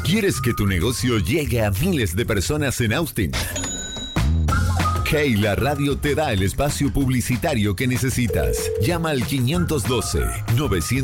¿Quieres que tu negocio llegue a miles de personas en Austin? Hey, la radio te da el espacio publicitario que necesitas. Llama al 512 900